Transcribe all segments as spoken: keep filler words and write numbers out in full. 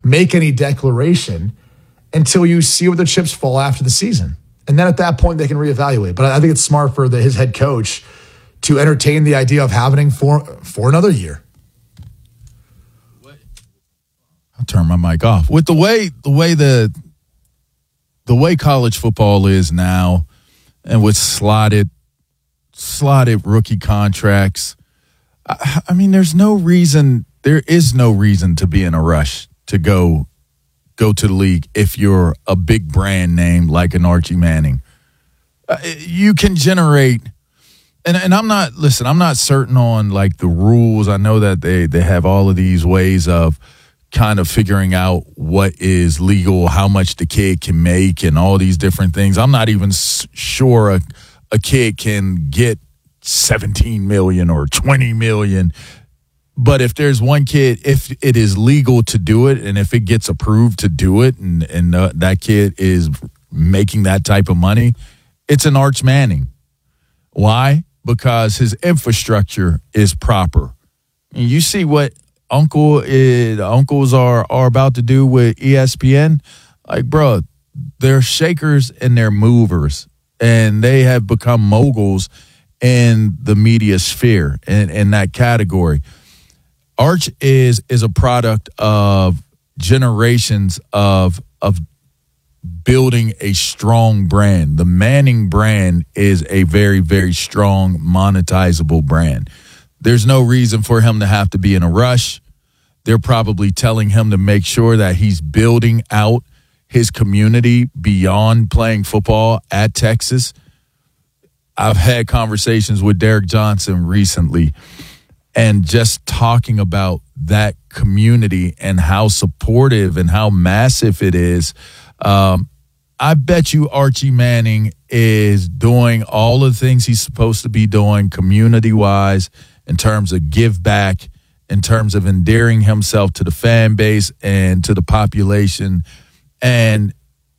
make any declaration until you see where the chips fall after the season. And then at that point, they can reevaluate. But I think it's smart for the, his head coach to entertain the idea of having for for another year. I'll turn my mic off. With the way the way the the way college football is now, and with slotted slotted rookie contracts, I, I mean, there's no reason. There is no reason to be in a rush to go go to the league if you're a big brand name like an Archie Manning. Uh, you can generate. And and I'm not, listen, I'm not certain on, like, the rules. I know that they, they have all of these ways of kind of figuring out what is legal, how much the kid can make, and all these different things. I'm not even sure a, a kid can get seventeen million dollars or twenty million dollars. But if there's one kid, if it is legal to do it, and if it gets approved to do it, and, and uh, that kid is making that type of money, it's an Arch Manning. Why? Because his infrastructure is proper. And you see what Uncle is, uncles are, are about to do with E S P N. Like, bro, they're shakers and they're movers. And they have become moguls in the media sphere, in, in that category. Arch is is a product of generations of of building a strong brand. The Manning brand is a very, very strong, monetizable brand. There's no reason for him to have to be in a rush. They're probably telling him to make sure that he's building out his community beyond playing football at Texas. I've had conversations with Derek Johnson recently, and just talking about that community and how supportive and how massive it is. Um, I bet you Archie Manning is doing all the things he's supposed to be doing community-wise, in terms of give back, in terms of endearing himself to the fan base and to the population, and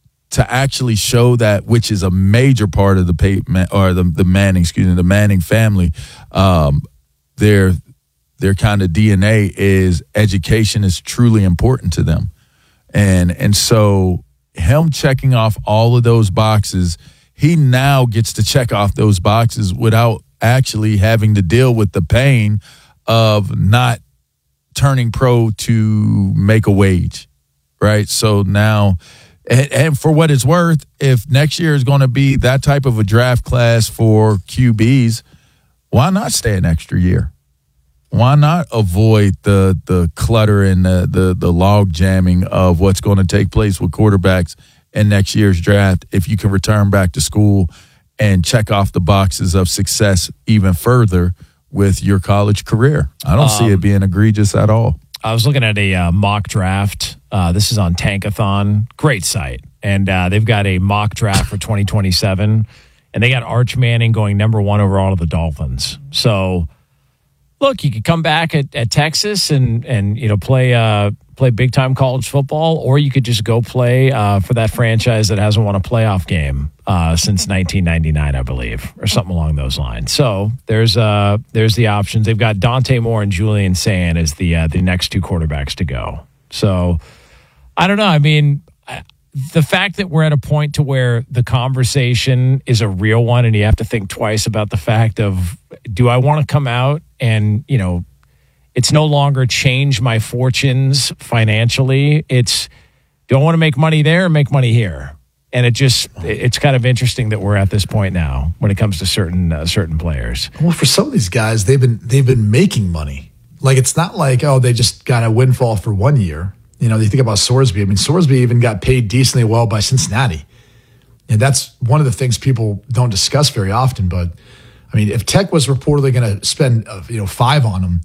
to actually show that, which is a major part of the pay, or the the Manning, excuse me, the Manning family. Um, their their kind of D N A is education is truly important to them, and and so him checking off all of those boxes, he now gets to check off those boxes without actually having to deal with the pain of not turning pro to make a wage, right? So now, and, and for what it's worth, if next year is going to be that type of a draft class for Q Bs, why not stay an extra year? Why not avoid the the clutter and the, the, the log jamming of what's going to take place with quarterbacks in next year's draft if you can return back to school and check off the boxes of success even further with your college career? I don't um, see it being egregious at all. I was looking at a uh, mock draft. Uh, this is on Tankathon. Great site. And uh, they've got a mock draft for twenty twenty-seven. And they got Arch Manning going number one overall to the Dolphins. So, look, you could come back at, at Texas and, and you know play uh, play big-time college football, or you could just go play uh, for that franchise that hasn't won a playoff game uh, since nineteen ninety-nine, I believe, or something along those lines. So there's uh, there's the options. They've got Dante Moore and Julian Sand as the uh, the next two quarterbacks to go. So I don't know. I mean, the fact that we're at a point to where the conversation is a real one, and you have to think twice about the fact of, do I want to come out and, you know, it's no longer change my fortunes financially. It's, do I want to make money there or make money here? And it just, it's kind of interesting that we're at this point now when it comes to certain uh, certain players. Well, for some of these guys, they've been they've been making money. Like, it's not like, oh, they just got a windfall for one year. You know, you think about Sorsby. I mean, Sorsby even got paid decently well by Cincinnati. And that's one of the things people don't discuss very often. But, I mean, if Tech was reportedly going to spend, uh, you know, five on him,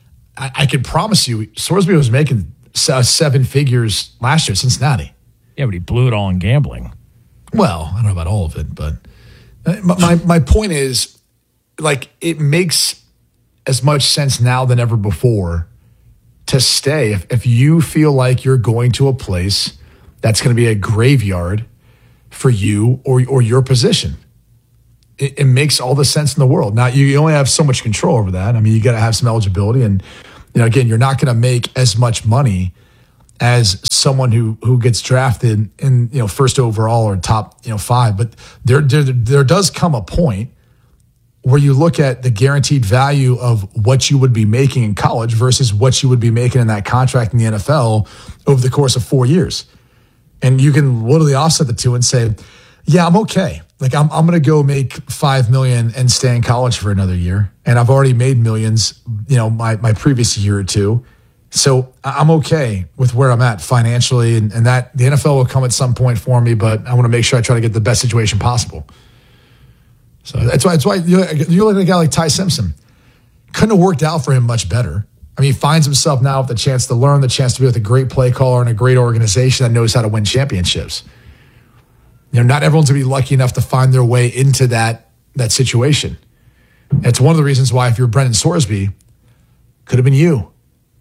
I, I can promise you Sorsby was making uh, seven figures last year at Cincinnati. Yeah, but he blew it all in gambling. Well, I don't know about all of it, but my my point is, like, it makes as much sense now than ever before to stay. If, if you feel like you're going to a place that's going to be a graveyard for you or or your position, it, it makes all the sense in the world. Now, you only have so much control over that. I mean, you got to have some eligibility, and, you know, again, you're not going to make as much money as someone who who gets drafted in, you know, first overall or top, you know, five. But there there there does come a point where you look at the guaranteed value of what you would be making in college versus what you would be making in that contract in the N F L over the course of four years. And you can literally offset the two and say, yeah, I'm okay. Like I'm I'm going to go make five million dollars and stay in college for another year. And I've already made millions, you know, my, my previous year or two. So I'm okay with where I'm at financially, and, and that the N F L will come at some point for me, but I want to make sure I try to get the best situation possible. So that's why, that's why you, you look at a guy like Ty Simpson. Couldn't have worked out for him much better. I mean, he finds himself now with the chance to learn, the chance to be with a great play caller and a great organization that knows how to win championships. You know, not everyone's going to be lucky enough to find their way into that, that situation. And it's one of the reasons why if you're Brendan Sorsby, could have been you.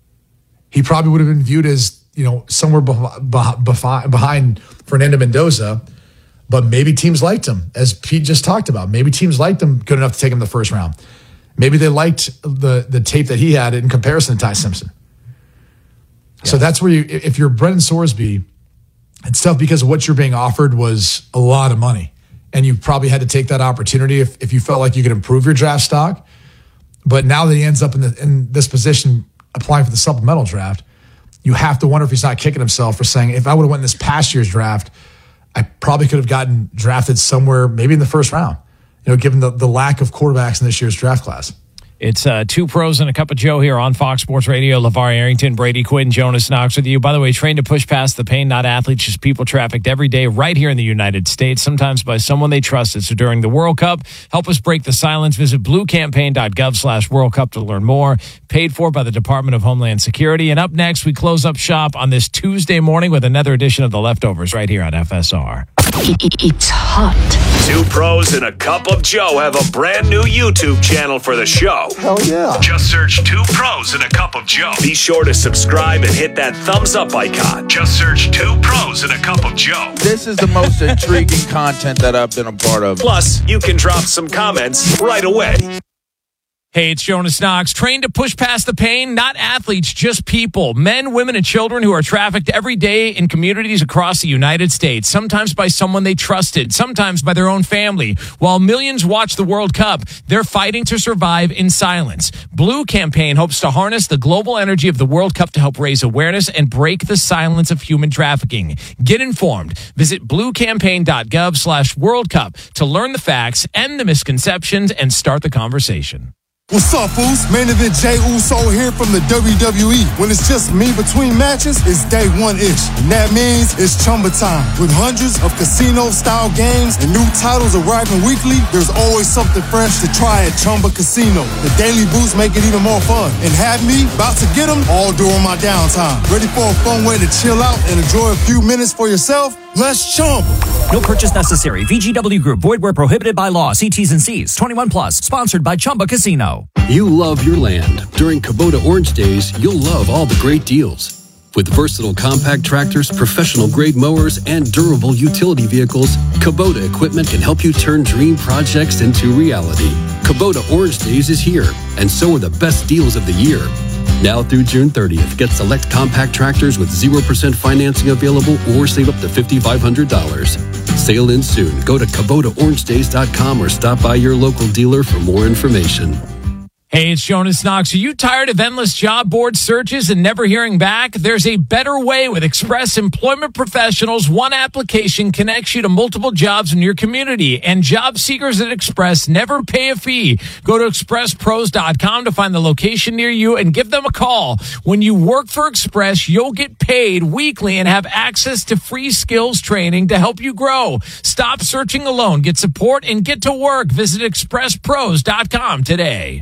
He probably would have been viewed as, you know, somewhere behind, behind Fernando Mendoza, but maybe teams liked him, as Pete just talked about. Maybe teams liked him good enough to take him the first round. Maybe they liked the the tape that he had in comparison to Ty Simpson. Yeah. So that's where you, if you're Brendan Sorsby, it's tough because what you're being offered was a lot of money, and you probably had to take that opportunity if, if you felt like you could improve your draft stock. But now that he ends up in the, in this position, applying for the supplemental draft, you have to wonder if he's not kicking himself for saying, if I would have went in this past year's draft, I probably could have gotten drafted somewhere, maybe in the first round, you know, given the, the lack of quarterbacks in this year's draft class. It's uh, Two Pros and a Cup of Joe here on Fox Sports Radio. LeVar Arrington, Brady Quinn, Jonas Knox with you. By the way, trained to push past the pain, not athletes, just people trafficked every day right here in the United States, sometimes by someone they trusted. So during the World Cup, help us break the silence. Visit bluecampaign.gov slash World Cup to learn more. Paid for by the Department of Homeland Security. And up next, we close up shop on this Tuesday morning with another edition of The Leftovers right here on F S R. It's hot. Two Pros and a Cup of Joe have a brand new YouTube channel for the show. Hell yeah. Just search Two Pros and a Cup of Joe. Be sure to subscribe and hit that thumbs up icon. Just search Two Pros and a Cup of Joe. This is the most intriguing content that I've been a part of. Plus, you can drop some comments right away. Hey, it's Jonas Knox. Trained to push past the pain, not athletes, just people. Men, women, and children who are trafficked every day in communities across the United States, sometimes by someone they trusted, sometimes by their own family. While millions watch the World Cup, they're fighting to survive in silence. Blue Campaign hopes to harness the global energy of the World Cup to help raise awareness and break the silence of human trafficking. Get informed. Visit bluecampaign.gov slash World Cup to learn the facts, end the misconceptions, and start the conversation. What's up, Foos? Main event Jey Uso here from the W W E. When it's just me between matches, it's day one-ish. And that means it's Chumba time. With hundreds of casino-style games and new titles arriving weekly, there's always something fresh to try at Chumba Casino. The daily boosts make it even more fun. And have me about to get them all during my downtime. Ready for a fun way to chill out and enjoy a few minutes for yourself? Let's Chumba. No purchase necessary. V G W Group. Void where prohibited by law. See T's and C's. twenty-one plus. Sponsored by Chumba Casino. You love your land. During Kubota Orange Days, you'll love all the great deals. With versatile compact tractors, professional-grade mowers, and durable utility vehicles, Kubota equipment can help you turn dream projects into reality. Kubota Orange Days is here, and so are the best deals of the year. Now through June thirtieth, get select compact tractors with zero percent financing available or save up to five thousand five hundred dollars. Sale ends soon. Go to Kubota Orange Days dot com or stop by your local dealer for more information. Hey, it's Jonas Knox. Are you tired of endless job board searches and never hearing back? There's a better way with Express Employment Professionals. One application connects you to multiple jobs in your community, and job seekers at Express never pay a fee. Go to express pros dot com to find the location near you and give them a call. When you work for Express, you'll get paid weekly and have access to free skills training to help you grow. Stop searching alone. Get support and get to work. Visit express pros dot com today.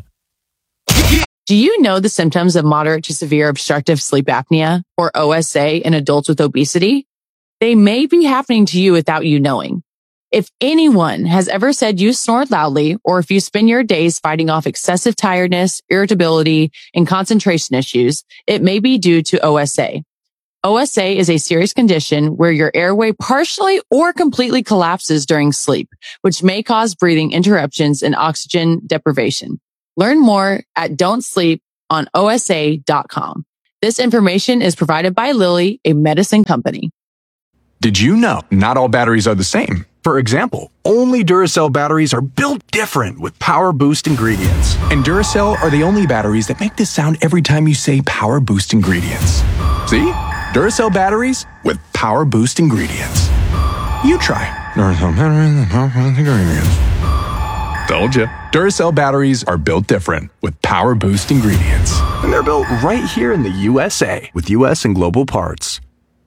Do you know the symptoms of moderate to severe obstructive sleep apnea, or O S A, in adults with obesity? They may be happening to you without you knowing. If anyone has ever said you snore loudly, or if you spend your days fighting off excessive tiredness, irritability, and concentration issues, it may be due to O S A. O S A is a serious condition where your airway partially or completely collapses during sleep, which may cause breathing interruptions and oxygen deprivation. Learn more at don't sleep on O S A dot com. This information is provided by Lilly, a medicine company. Did you know not all batteries are the same? For example, only Duracell batteries are built different with Power Boost ingredients. And Duracell are the only batteries that make this sound every time you say Power Boost ingredients. See? Duracell batteries with Power Boost ingredients. You try. Duracell batteries with Power Boost ingredients. Told you. Duracell batteries are built different with Power Boost ingredients. And they're built right here in the U S A with U S and global parts.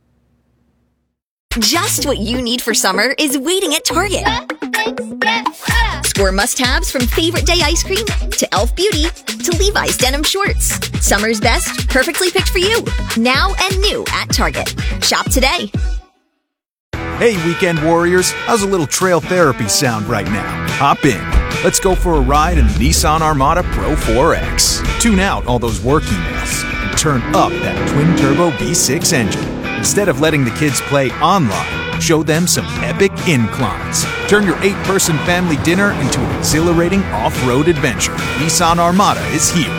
Just what you need for summer is waiting at Target. Score must-haves from favorite day ice cream to Elf Beauty to Levi's denim shorts. Summer's best, perfectly picked for you. Now and new at Target. Shop today. Hey, weekend warriors. How's a little trail therapy sound right now? Hop in. Let's go for a ride in the Nissan Armada Pro four X. Tune out all those work emails and turn up that twin-turbo V six engine. Instead of letting the kids play online, show them some epic inclines. Turn your eight-person family dinner into an exhilarating off-road adventure. Nissan Armada is here.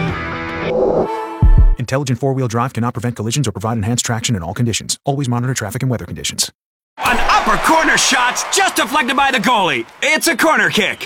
Intelligent four-wheel drive cannot prevent collisions or provide enhanced traction in all conditions. Always monitor traffic and weather conditions. An upper corner shot's just deflected by the goalie. It's a corner kick.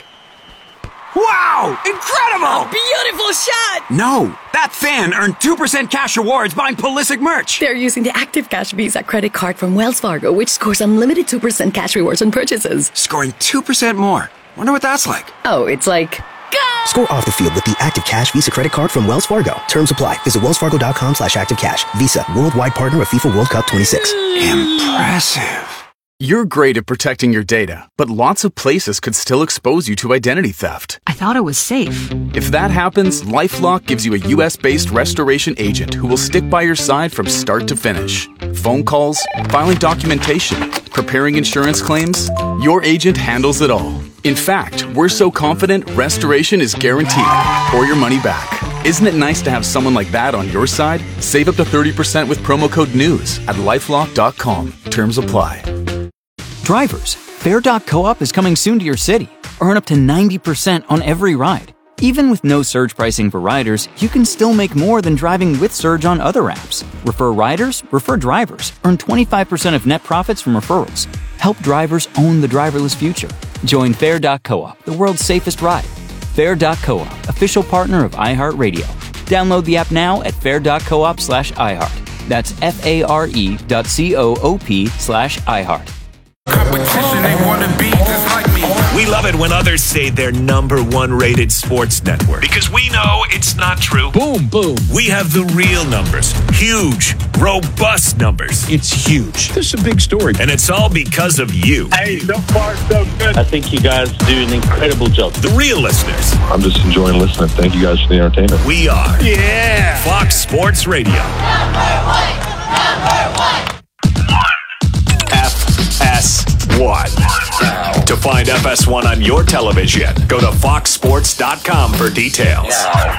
Wow! Incredible! A beautiful shot! No, that fan earned two percent cash rewards buying Pulisic merch. They're using the Active Cash Visa credit card from Wells Fargo, which scores unlimited two percent cash rewards on purchases. Scoring two percent more. Wonder what that's like. Oh, it's like... Go! Score off the field with the Active Cash Visa credit card from Wells Fargo. Terms apply. Visit wellsfargo.com slash active cash. Visa, worldwide partner of FIFA World Cup twenty-six. Impressive. You're great at protecting your data, but lots of places could still expose you to identity theft. I thought it was safe. If that happens, LifeLock gives you a U S-based restoration agent who will stick by your side from start to finish. Phone calls, filing documentation, preparing insurance claims, your agent handles it all. In fact, we're so confident restoration is guaranteed or your money back. Isn't it nice to have someone like that on your side? Save up to thirty percent with promo code NEWS at lifelock dot com. Terms apply. Drivers, Fare dot coop is coming soon to your city. Earn up to ninety percent on every ride. Even with no surge pricing for riders, you can still make more than driving with Surge on other apps. Refer riders, refer drivers. Earn twenty-five percent of net profits from referrals. Help drivers own the driverless future. Join Fare dot coop, the world's safest ride. Fare dot coop, official partner of iHeartRadio. Download the app now at fare dot coop slash iHeart. That's F-A-R-E dot C-O-O-P slash iHeart. Competition, they wanna be just like me. We love it when others say they're number one rated sports network because we know it's not true. Boom, boom. We have the real numbers. Huge, robust numbers. It's huge. This is a big story. And it's all because of you. Hey, so far so good. I think you guys do an incredible job. The real listeners. I'm just enjoying listening. Thank you guys for the entertainment. We are. Yeah. Fox Sports Radio. Number one. Number one. F S one. To find F S one on your television, go to fox sports dot com for details.